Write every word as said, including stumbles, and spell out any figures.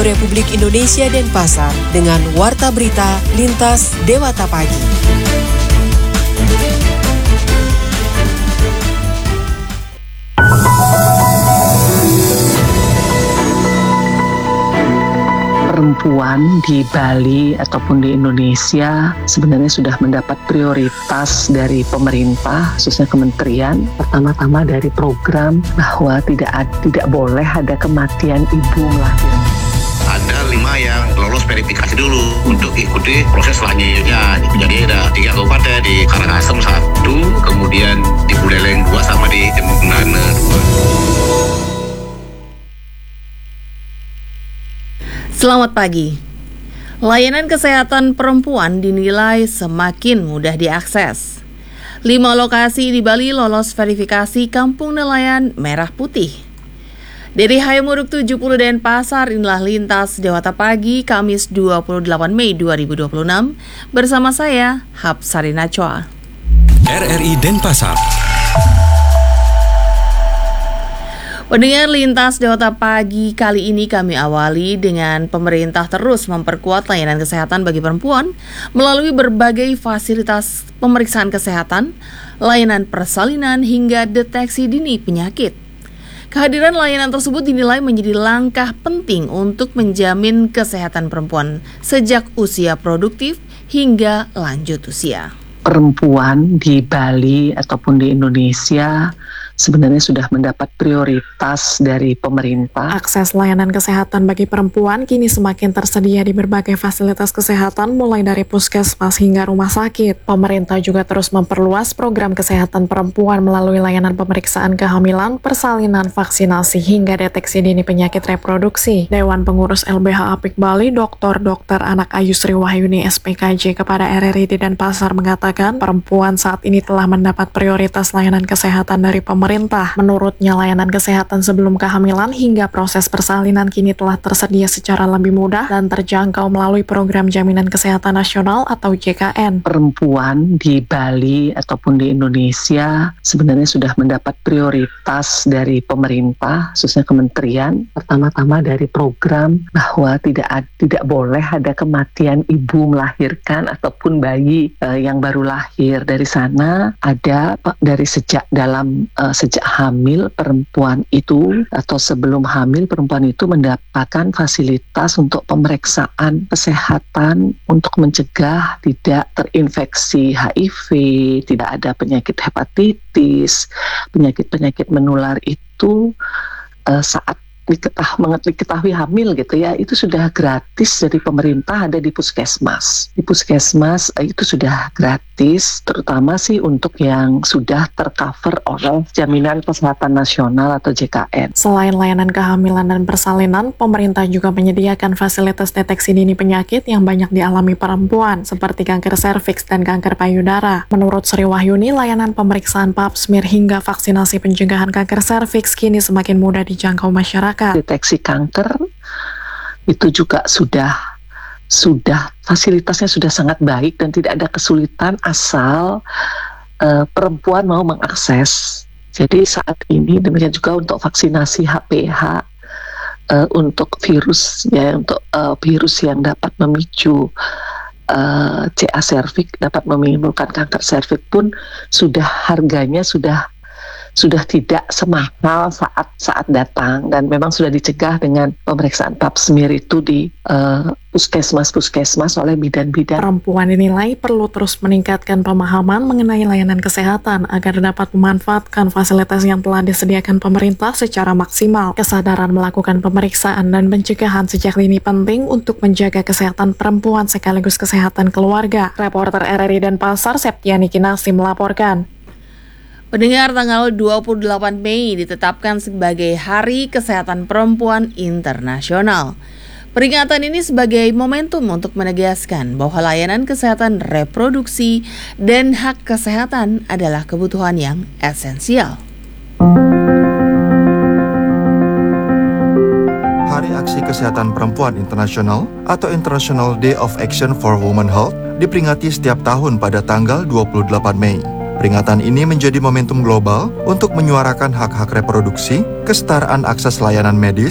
Republik Indonesia Denpasar dengan Warta Berita Lintas Dewata Pagi. Perempuan di Bali ataupun di Indonesia sebenarnya sudah mendapat prioritas dari pemerintah, khususnya kementerian. Pertama-tama dari program bahwa tidak tidak boleh ada kematian ibu melahirkan. Ada lima yang lolos verifikasi dulu untuk ikuti proses selanjutnya. Jadi ada tiga kabupaten, di Karangasem satu, kemudian di Buleleng dua, sama di Jemberana dua. Selamat pagi. Layanan kesehatan perempuan dinilai semakin mudah diakses. Lima lokasi di Bali lolos verifikasi Kampung Nelayan Merah Putih. Dari Hayamuruk tujuh puluh Denpasar, inilah Lintas Dewata Pagi, Kamis dua puluh delapan Mei dua ribu dua puluh enam, bersama saya, Hapsari Nachoa. R R I Denpasar. Pendengar Lintas Dewata Pagi, kali ini kami awali dengan pemerintah terus memperkuat layanan kesehatan bagi perempuan melalui berbagai fasilitas pemeriksaan kesehatan, layanan persalinan hingga deteksi dini penyakit. Kehadiran layanan tersebut dinilai menjadi langkah penting untuk menjamin kesehatan perempuan sejak usia produktif hingga lanjut usia. Perempuan di Bali ataupun di Indonesia sebenarnya sudah mendapat prioritas dari pemerintah. Akses layanan kesehatan bagi perempuan kini semakin tersedia di berbagai fasilitas kesehatan mulai dari puskesmas hingga rumah sakit. Pemerintah juga terus memperluas program kesehatan perempuan melalui layanan pemeriksaan kehamilan, persalinan, vaksinasi hingga deteksi dini penyakit reproduksi. Dewan Pengurus L B H Apik Bali, Doktor Dokter Anak Ayu Sri Wahyuni S P K J kepada R R I di Denpasar mengatakan perempuan saat ini telah mendapat prioritas layanan kesehatan dari pemerintah. Pemerintah. Menurutnya, layanan kesehatan sebelum kehamilan hingga proses persalinan kini telah tersedia secara lebih mudah dan terjangkau melalui program Jaminan Kesehatan Nasional atau J K N. Perempuan di Bali ataupun di Indonesia sebenarnya sudah mendapat prioritas dari pemerintah, khususnya kementerian. Pertama-tama dari program bahwa tidak tidak boleh ada kematian ibu melahirkan ataupun bayi uh, yang baru lahir. Dari sana ada dari sejak dalam uh, sejak hamil perempuan itu atau sebelum hamil perempuan itu mendapatkan fasilitas untuk pemeriksaan kesehatan untuk mencegah tidak terinfeksi H I V, tidak ada penyakit hepatitis, penyakit-penyakit menular itu uh, saat diketahui, diketahui hamil gitu ya, itu sudah gratis dari pemerintah, ada di puskesmas. Di puskesmas itu sudah gratis, terutama sih untuk yang sudah tercover oleh Jaminan Kesehatan Nasional atau J K N. Selain layanan kehamilan dan persalinan, pemerintah juga menyediakan fasilitas deteksi dini penyakit yang banyak dialami perempuan, seperti kanker serviks dan kanker payudara. Menurut Sri Wahyuni, layanan pemeriksaan pap smear hingga vaksinasi pencegahan kanker serviks kini semakin mudah dijangkau masyarakat. Deteksi kanker itu juga sudah sudah fasilitasnya sudah sangat baik dan tidak ada kesulitan asal uh, perempuan mau mengakses. Jadi saat ini demikian juga untuk vaksinasi H P V uh, untuk virus ya untuk uh, virus yang dapat memicu uh, C A serviks, dapat menimbulkan kanker serviks pun sudah harganya sudah sudah tidak semahal saat saat datang dan memang sudah dicegah dengan pemeriksaan pap smear itu di uh, puskesmas-puskesmas oleh bidan-bidan. Perempuan dinilai perlu terus meningkatkan pemahaman mengenai layanan kesehatan agar dapat memanfaatkan fasilitas yang telah disediakan pemerintah secara maksimal. Kesadaran melakukan pemeriksaan dan pencegahan sejak dini penting untuk menjaga kesehatan perempuan sekaligus kesehatan keluarga. Reporter R R I Denpasar, Septiani Kinasi melaporkan. Pendengar, tanggal dua puluh delapan Mei ditetapkan sebagai Hari Kesehatan Perempuan Internasional. Peringatan ini sebagai momentum untuk menegaskan bahwa layanan kesehatan reproduksi dan hak kesehatan adalah kebutuhan yang esensial. Hari Aksi Kesehatan Perempuan Internasional atau International Day of Action for Women Health diperingati setiap tahun pada tanggal dua puluh delapan Mei. Peringatan ini menjadi momentum global untuk menyuarakan hak-hak reproduksi, kesetaraan akses layanan medis,